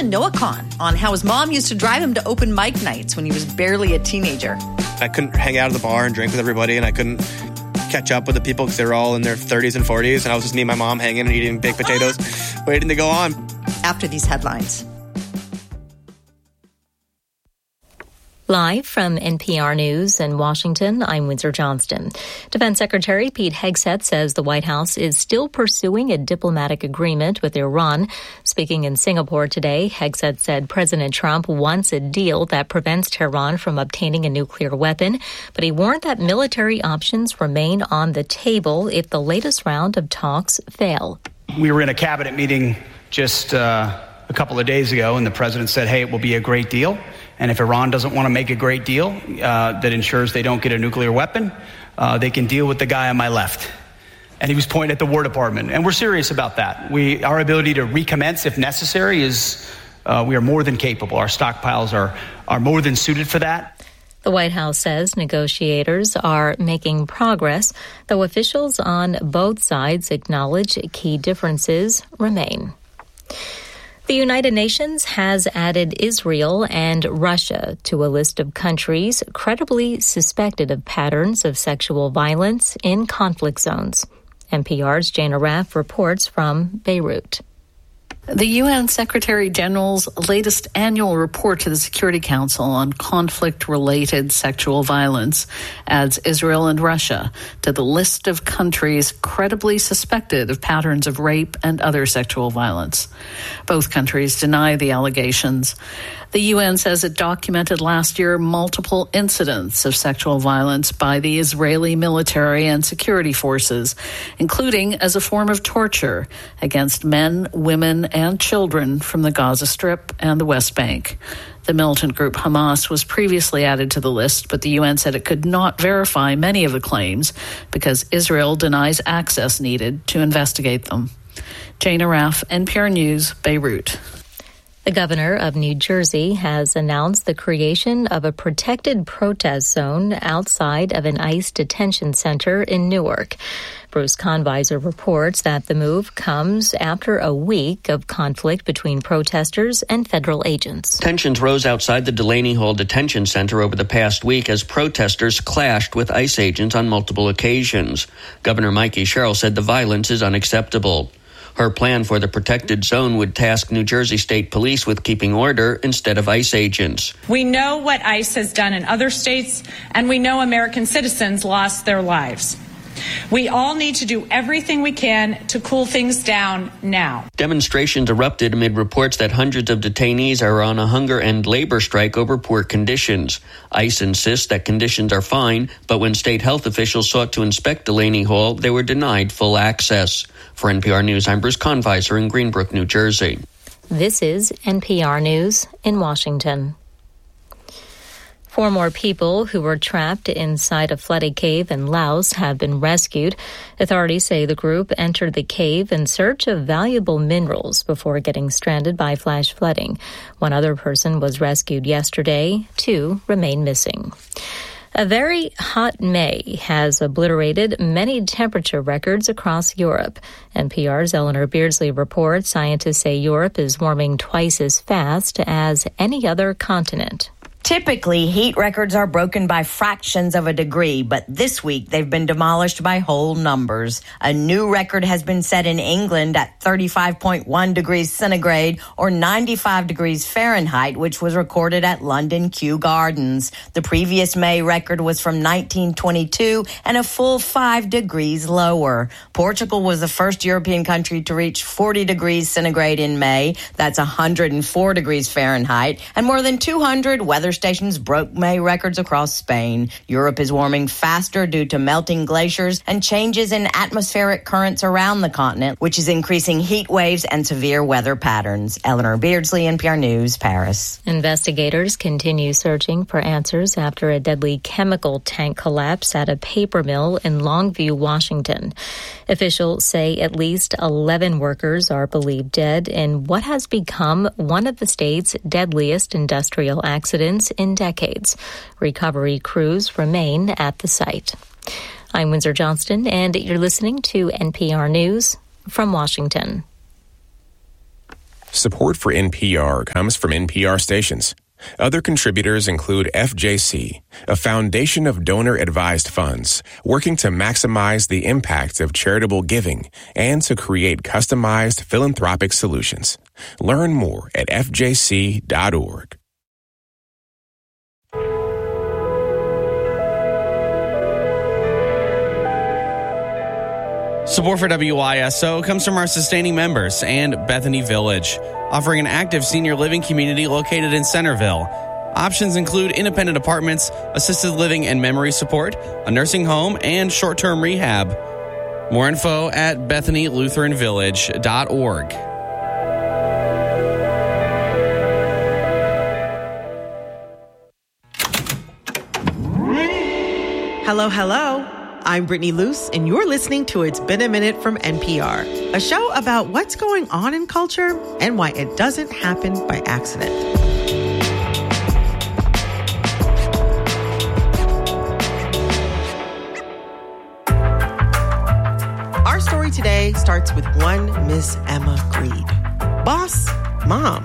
Noah Kahn on how his mom used to drive him to open mic nights when he was barely a teenager. I couldn't hang out at the bar and drink with everybody, and I couldn't catch up with the people because they were all in their 30s and 40s, and I was just me and my mom hanging and eating baked potatoes, waiting to go on. After these headlines. Live from NPR News in Washington, I'm Windsor Johnston. Defense Secretary Pete Hegseth says the White House is still pursuing a diplomatic agreement with Iran. Speaking in Singapore today, Hegseth said President Trump wants a deal that prevents Tehran from obtaining a nuclear weapon, but he warned that military options remain on the table if the latest round of talks fail. We were in a cabinet meeting just a couple of days ago, and the president said, hey, it will be a great deal. And if Iran doesn't want to make a great deal that ensures they don't get a nuclear weapon, they can deal with the guy on my left. And he was pointing at the War Department. And we're serious about that. Our ability to recommence if necessary is, we are more than capable. Our stockpiles are more than suited for that. The White House says negotiators are making progress, though officials on both sides acknowledge key differences remain. The United Nations has added Israel and Russia to a list of countries credibly suspected of patterns of sexual violence in conflict zones. NPR's Jana Raff reports from Beirut. The UN Secretary General's latest annual report to the Security Council on conflict-related sexual violence adds Israel and Russia to the list of countries credibly suspected of patterns of rape and other sexual violence. Both countries deny the allegations. The UN says it documented last year multiple incidents of sexual violence by the Israeli military and security forces, including as a form of torture against men, women, and children from the Gaza Strip and the West Bank. The militant group Hamas was previously added to the list, but the UN said it could not verify many of the claims because Israel denies access needed to investigate them. Jana Raff, NPR News, Beirut. The governor of New Jersey has announced the creation of a protected protest zone outside of an ICE detention center in Newark. Bruce Conviser reports that the move comes after a week of conflict between protesters and federal agents. Tensions rose outside the Delaney Hall Detention Center over the past week as protesters clashed with ICE agents on multiple occasions. Governor Mikey Sherrill said the violence is unacceptable. Her plan for the protected zone would task New Jersey State Police with keeping order instead of ICE agents. We know what ICE has done in other states, and we know American citizens lost their lives. We all need to do everything we can to cool things down now. Demonstrations erupted amid reports that hundreds of detainees are on a hunger and labor strike over poor conditions. ICE insists that conditions are fine, but when state health officials sought to inspect Delaney Hall, they were denied full access. For NPR News, I'm Bruce Conviser in Greenbrook, New Jersey. This is NPR News in Washington. 4 more people who were trapped inside a flooded cave in Laos have been rescued. Authorities say the group entered the cave in search of valuable minerals before getting stranded by flash flooding. 1 other person was rescued yesterday. 2 remain missing. A very hot May has obliterated many temperature records across Europe. NPR's Eleanor Beardsley reports scientists say Europe is warming twice as fast as any other continent. Typically, heat records are broken by fractions of a degree, but this week they've been demolished by whole numbers. A new record has been set in England at 35.1 degrees centigrade or 95 degrees Fahrenheit, which was recorded at London Kew Gardens. The previous May record was from 1922 and a full 5 degrees lower. Portugal was the first European country to reach 40 degrees centigrade in May. That's 104 degrees Fahrenheit, and more than 200 weather stations broke May records across Spain. Europe is warming faster due to melting glaciers and changes in atmospheric currents around the continent, which is increasing heat waves and severe weather patterns. Eleanor Beardsley, NPR News, Paris. Investigators continue searching for answers after a deadly chemical tank collapse at a paper mill in Longview, Washington. Officials say at least 11 workers are believed dead in what has become one of the state's deadliest industrial accidents in decades. Recovery crews remain at the site. I'm Windsor Johnston, and you're listening to NPR News from Washington. Support for NPR comes from NPR stations. Other contributors include FJC, a foundation of donor-advised funds working to maximize the impact of charitable giving and to create customized philanthropic solutions. Learn more at fjc.org. Support for WISO comes from our sustaining members and Bethany Village, offering an active senior living community located in Centerville. Options include independent apartments, assisted living and memory support, a nursing home, and short-term rehab. More info at BethanyLutheranVillage.org. Hello, hello. I'm Brittany Luce, and you're listening to It's Been a Minute from NPR, a show about what's going on in culture and why it doesn't happen by accident. Our story today starts with one Miss Emma Grede. Boss, mom,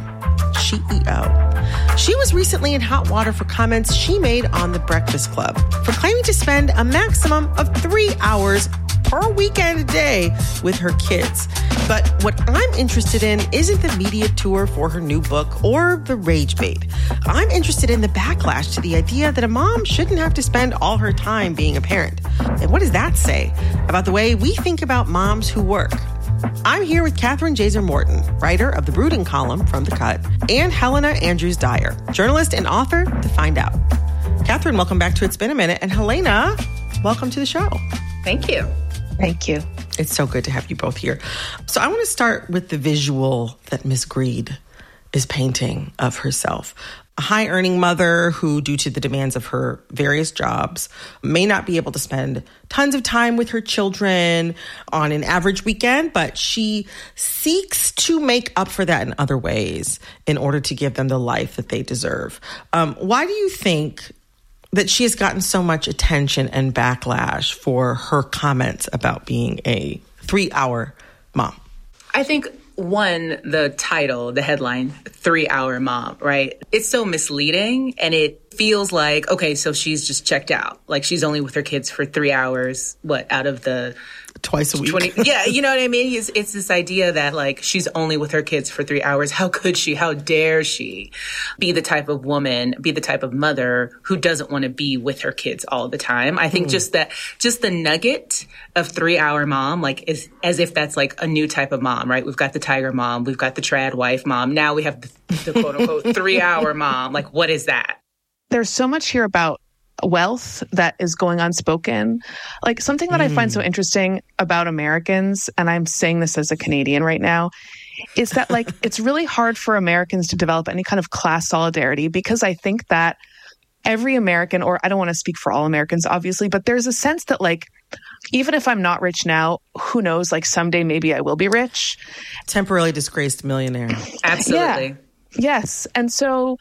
CEO. She was recently in hot water for comments she made on The Breakfast Club for claiming to spend a maximum of 3 hours per weekend a day with her kids. But what I'm interested in isn't the media tour for her new book or the rage bait. I'm interested in the backlash to the idea that a mom shouldn't have to spend all her time being a parent. And what does that say about the way we think about moms who work? I'm here with Catherine Jaser Morton, writer of the Brooding column from The Cut, and Helena Andrews Dyer, journalist and author to Find Out. Catherine, welcome back to It's Been a Minute. And Helena, welcome to the show. Thank you. Thank you. It's so good to have you both here. So I want to start with the visual that Miss Grede is painting of herself. A high-earning mother who, due to the demands of her various jobs, may not be able to spend tons of time with her children on an average weekend, but she seeks to make up for that in other ways in order to give them the life that they deserve. Why do you think that she has gotten so much attention and backlash for her comments about being a 3-hour mom? I think, one, the title, the headline, 3-hour mom, right? It's so misleading, and it feels like, okay, so she's just checked out. Like, she's only with her kids for 3 hours, out of the... Twice a week. 20, yeah, you know what I mean? It's this idea that, like, she's only with her kids for 3 hours. How could she? How dare she be the type of woman, be the type of mother who doesn't want to be with her kids all the time? I think just the nugget of 3-hour mom, like, is as if that's, like, a new type of mom, right? We've got the tiger mom. We've got the trad wife mom. Now we have the quote-unquote 3-hour mom. Like, what is that? There's so much here about wealth that is going unspoken. Like, something that I find so interesting about Americans, and I'm saying this as a Canadian right now, is that, like, it's really hard for Americans to develop any kind of class solidarity, because I think that every American, or I don't want to speak for all Americans, obviously, but there's a sense that, like, even if I'm not rich now, who knows, like, someday maybe I will be rich. Temporarily disgraced millionaire. Absolutely. Yeah. Yes. And so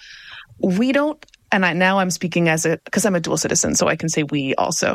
we don't, and now I'm speaking because I'm a dual citizen, so I can say we also.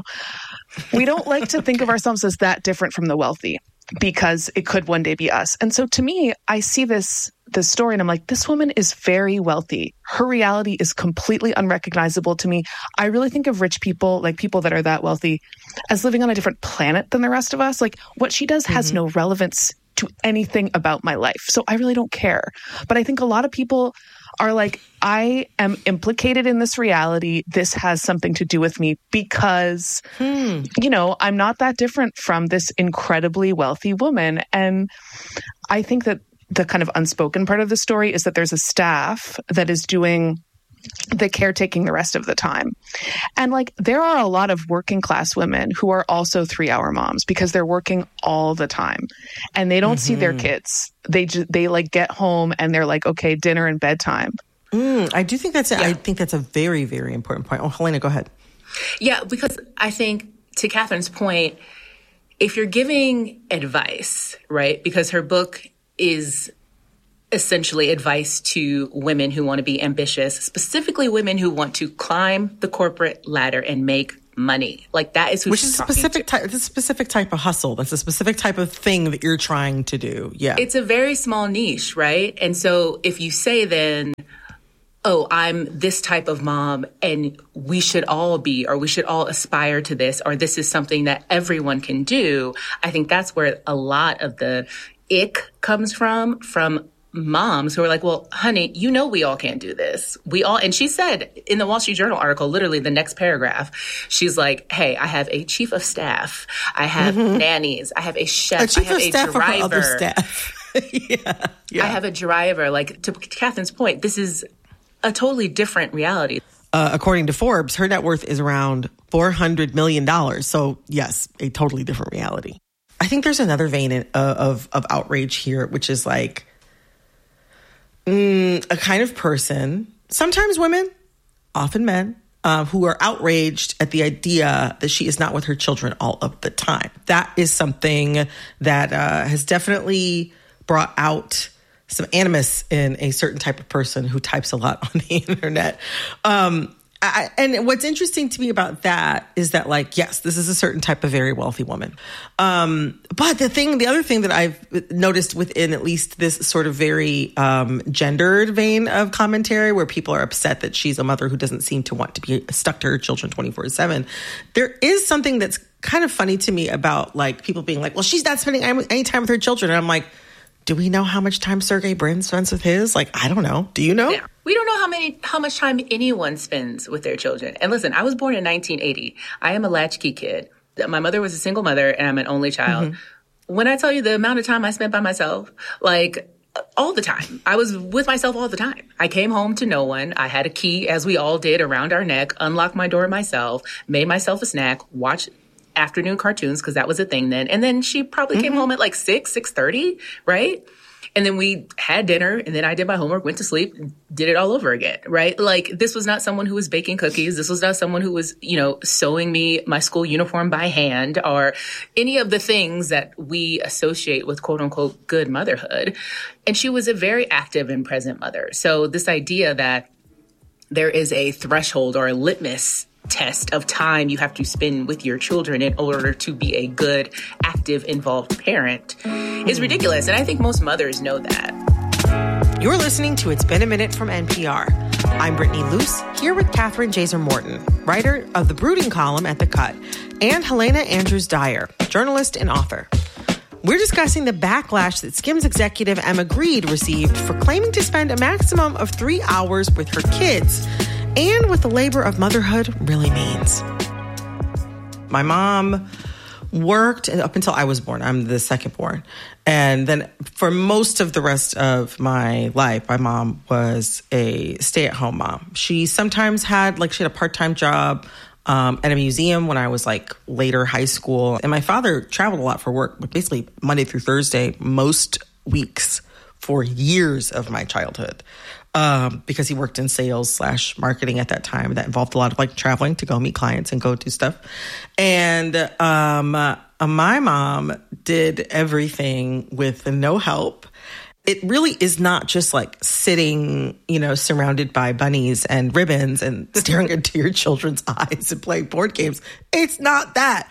We don't like to think of ourselves as that different from the wealthy, because it could one day be us. And so to me, I see this story and I'm like, this woman is very wealthy. Her reality is completely unrecognizable to me. I really think of rich people, like people that are that wealthy, as living on a different planet than the rest of us. Like, what she does has no relevance to anything about my life. So I really don't care. But I think a lot of people are like, I am implicated in this reality. This has something to do with me because, you know, I'm not that different from this incredibly wealthy woman. And I think that the kind of unspoken part of the story is that there's a staff that is doing the caretaking the rest of the time. And like, there are a lot of working class women who are also 3-hour moms because they're working all the time and they don't see their kids. They like get home and they're like, okay, dinner and bedtime. I do think I think that's a very, very important point. Oh, Helena, go ahead. Yeah, because I think, to Catherine's point, if you're giving advice, right, because her book is essentially advice to women who want to be ambitious, specifically women who want to climb the corporate ladder and make money. Like, that is who Which she's is a talking specific to. type. It's a specific type of hustle. That's a specific type of thing that you're trying to do. Yeah, It's a very small niche, right? And so if you say then, oh, I'm this type of mom and we should all be, or we should all aspire to this, or this is something that everyone can do, I think that's where a lot of the ick comes from moms who are like, well, honey, you know we all can't do this. And she said in the Wall Street Journal article, literally the next paragraph, she's like, hey, I have a chief of staff, I have nannies, I have a chef, I have a driver. Other staff. Yeah. I have a driver. Like, to Catherine's point, this is a totally different reality. According to Forbes, her net worth is around $400 million. So yes, a totally different reality. I think there's another vein of outrage here, which is like a kind of person, sometimes women, often men, who are outraged at the idea that she is not with her children all of the time. That is something that has definitely brought out some animus in a certain type of person who types a lot on the internet. And what's interesting to me about that is that, like, yes, this is a certain type of very wealthy woman. But the other thing that I've noticed within at least this sort of very gendered vein of commentary, where people are upset that she's a mother who doesn't seem to want to be stuck to her children 24/7, there is something that's kind of funny to me about, like, people being like, well, she's not spending any time with her children. And I'm like, do we know how much time Sergey Brin spends with his? Like, I don't know. Do you know? Yeah. We don't know how much time anyone spends with their children. And listen, I was born in 1980. I am a latchkey kid. My mother was a single mother, and I'm an only child. Mm-hmm. When I tell you the amount of time I spent by myself, like, all the time. I was with myself all the time. I came home to no one. I had a key, as we all did, around our neck, unlocked my door myself, made myself a snack, watched afternoon cartoons, because that was a thing then. And then she probably came home at like 6:30, right? And then we had dinner, and then I did my homework, went to sleep, did it all over again, right? Like, this was not someone who was baking cookies. This was not someone who was, sewing me my school uniform by hand, or any of the things that we associate with quote unquote good motherhood. And she was a very active and present mother. So this idea that there is a threshold or a litmus test of time you have to spend with your children in order to be a good, active, involved parent is ridiculous. And I think most mothers know that. You're listening to It's Been a Minute from NPR. I'm Brittany Luce, here with Catherine Jaser Morton, writer of the Brooding column at The Cut, and Helena Andrews Dyer, journalist and author. We're discussing the backlash that Skims executive Emma Grede received for claiming to spend a maximum of 3 hours with her kids, and what the labor of motherhood really means. My mom worked up until I was born. I'm the second born. And then for most of the rest of my life, my mom was a stay-at-home mom. She sometimes had a part-time job at a museum when I was later high school. And my father traveled a lot for work, but basically Monday through Thursday, most weeks for years of my childhood. Because he worked in sales / marketing at that time. That involved a lot of traveling to go meet clients and go do stuff. And my mom did everything with no help. It really is not just sitting, surrounded by bunnies and ribbons and staring into your children's eyes and playing board games. It's not that.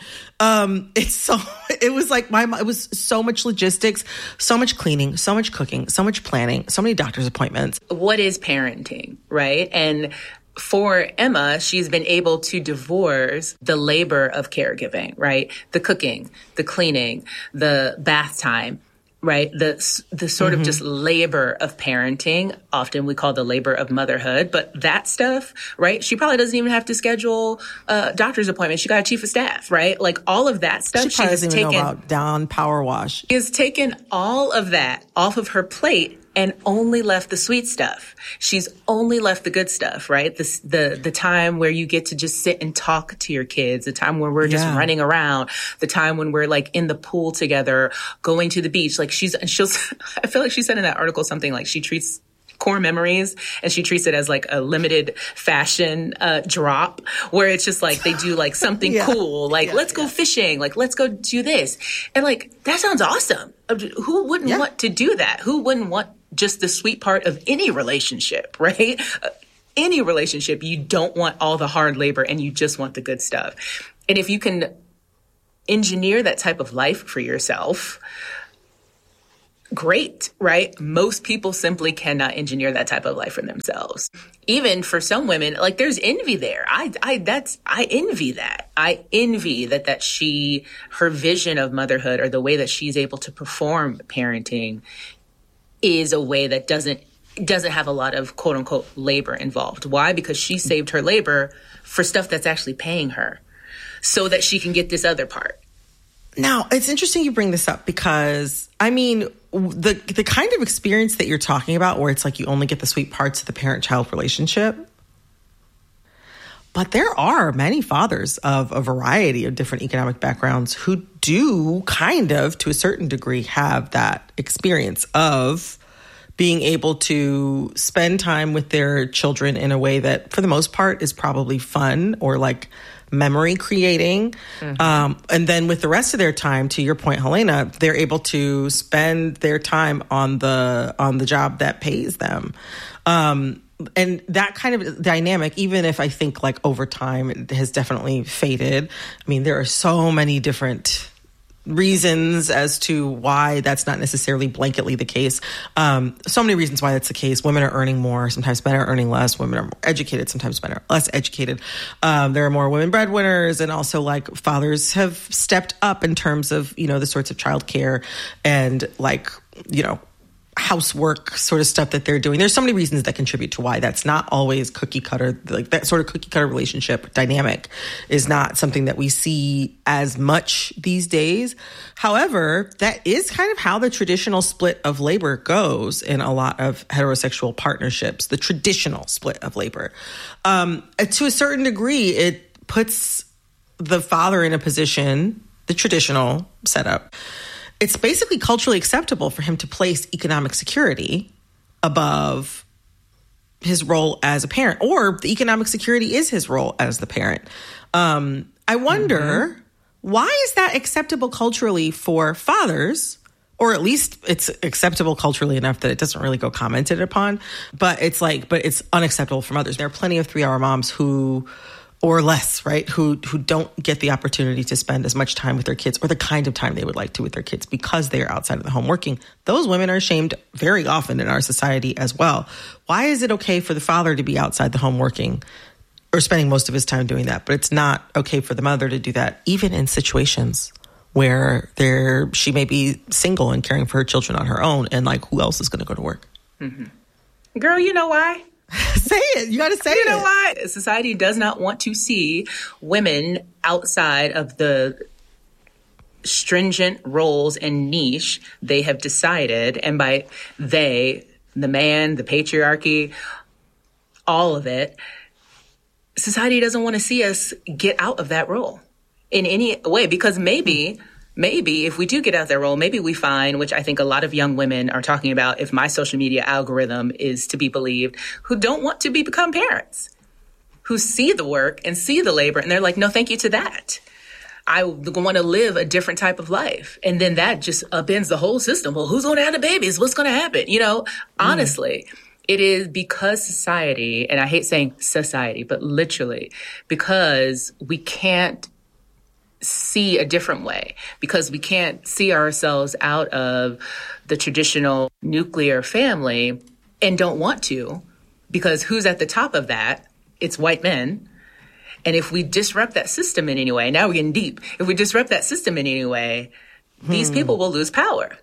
It was so much logistics, so much cleaning, so much cooking, so much planning, so many doctor's appointments. What is parenting, right? And for Emma, she's been able to divorce the labor of caregiving, right? The cooking, the cleaning, the bath time, right? The sort of just labor of parenting. Often we call the labor of motherhood, but that stuff, right? She probably doesn't even have to schedule a doctor's appointment. She got a chief of staff, right? All of that stuff. She doesn't even know about down power wash. She has taken all of that off of her plate and only left the sweet stuff. She's only left the good stuff, right? The time where you get to just sit and talk to your kids, the time where we're just running around, the time when we're in the pool together, going to the beach. I feel like she said in that article something she treats core memories and she treats it as a limited fashion drop, where it's just they do something cool, let's go fishing, let's go do this. And that sounds awesome. Who wouldn't want to do that? Who wouldn't want just the sweet part of any relationship, right? any relationship, you don't want all the hard labor and you just want the good stuff. And if you can engineer that type of life for yourself, great, right? Most people simply cannot engineer that type of life for themselves. Even for some women, like there's envy there. I envy that. I envy that her vision of motherhood or the way that she's able to perform parenting is a way that doesn't have a lot of quote unquote labor involved. Why? Because she saved her labor for stuff that's actually paying her so that she can get this other part. Now, it's interesting you bring this up because, I mean, the kind of experience that you're talking about where it's like you only get the sweet parts of the parent-child relationship, but there are many fathers of a variety of different economic backgrounds who do kind of, to a certain degree, have that experience of being able to spend time with their children in a way that, for the most part, is probably fun or like memory creating. Mm-hmm. And then with the rest of their time, to your point, Helena, they're able to spend their time on the job that pays them. And that kind of dynamic, even if I think like over time it has definitely faded. I mean, there are so many different reasons as to why that's not necessarily blanketly the case. So many reasons why that's the case. Women are earning more. Sometimes men are earning less. Women are more educated. Sometimes men are less educated. There are more women breadwinners, and also like fathers have stepped up in terms of, you know, the sorts of childcare and like, you know, housework sort of stuff that they're doing. There's so many reasons that contribute to why that's not always cookie cutter. Like that sort of cookie cutter relationship dynamic is not something that we see as much these days. However, that is kind of how the traditional split of labor goes in a lot of heterosexual partnerships, the traditional split of labor. To a certain degree, it puts the father in a position, the traditional setup. It's basically culturally acceptable for him to place economic security above his role as a parent, or the economic security is his role as the parent. I wonder, why is that acceptable culturally for fathers? Or at least it's acceptable culturally enough that it doesn't really go commented upon. But it's unacceptable from others. There are plenty of 3-hour moms who, or less, right, who don't get the opportunity to spend as much time with their kids or the kind of time they would like to with their kids because they are outside of the home working. Those women are shamed very often in our society as well. Why is it okay for the father to be outside the home working or spending most of his time doing that, but it's not okay for the mother to do that, even in situations where she may be single and caring for her children on her own, and like, who else is going to go to work? Mm-hmm. Girl, you know why? Say it. You got to say it. You know why? Society does not want to see women outside of the stringent roles and niche they have decided. And by they, the man, the patriarchy, all of it, society doesn't want to see us get out of that role in any way, because maybe if we do get out of that role, maybe we find, which I think a lot of young women are talking about, if my social media algorithm is to be believed, who don't want to become parents, who see the work and see the labor, and they're like, no, thank you to that. I want to live a different type of life. And then that just upends the whole system. Well, who's going to have the babies? What's going to happen? You know, honestly, it is because society, and I hate saying society, but literally, because we can't see a different way, because we can't see ourselves out of the traditional nuclear family and don't want to, because who's at the top of that? It's white men. And if we disrupt that system in any way, now we're getting deep. If we disrupt that system in any way, these people will lose power.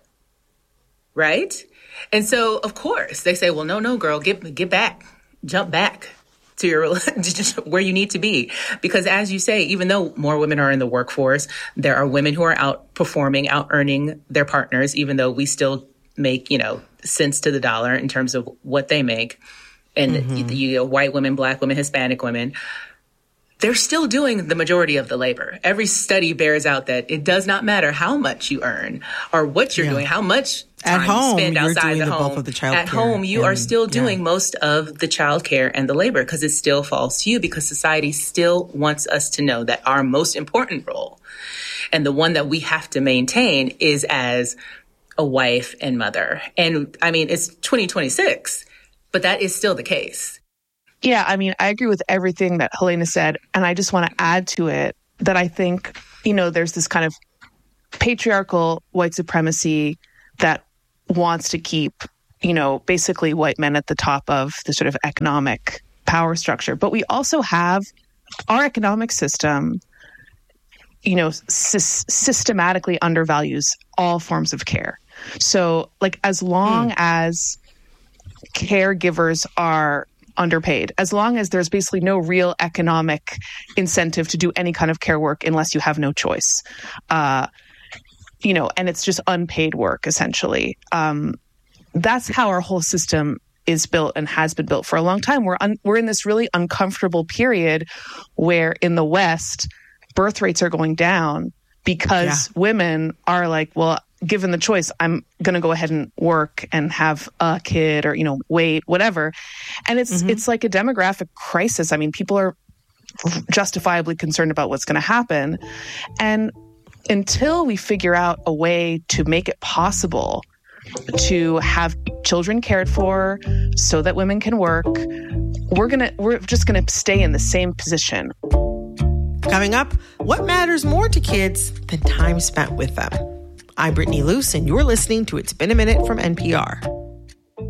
Right? And so, of course, they say, well, no, girl, get back, jump back to your where you need to be. Because as you say, even though more women are in the workforce, there are women who are outperforming, out-earning their partners, even though we still make, cents to the dollar in terms of what they make. And white women, black women, Hispanic women, they're still doing the majority of the labor. Every study bears out that it does not matter how much you earn or what you're doing, how much time at home, you spend outside the home. Of the child at care home, you are still doing most of the child care and the labor, because it still falls to you, because society still wants us to know that our most important role, and the one that we have to maintain, is as a wife and mother. And I mean, it's 2026, but that is still the case. Yeah, I mean, I agree with everything that Helena said. And I just want to add to it that I think, there's this kind of patriarchal white supremacy that wants to keep, basically white men at the top of the sort of economic power structure. But we also have our economic system, systematically undervalues all forms of care. So, as long as caregivers are underpaid, as long as there's basically no real economic incentive to do any kind of care work unless you have no choice, and it's just unpaid work, essentially. That's how our whole system is built and has been built for a long time. We're in this really uncomfortable period where in the West, birth rates are going down because women are like, well, given the choice, I'm going to go ahead and work and have a kid or, wait, whatever. And it's like a demographic crisis. I mean, people are justifiably concerned about what's going to happen. And until we figure out a way to make it possible to have children cared for so that women can work, we're just going to stay in the same position. Coming up, what matters more to kids than time spent with them? I'm Brittany Luce, and you're listening to It's Been a Minute from NPR.